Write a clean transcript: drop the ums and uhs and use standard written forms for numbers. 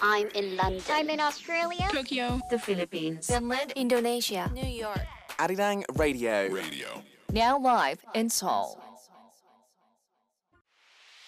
I'm in London. I'm in Australia. Tokyo. The Philippines. Finland. Indonesia. New York. Arirang Radio. Radio. Now live in Seoul.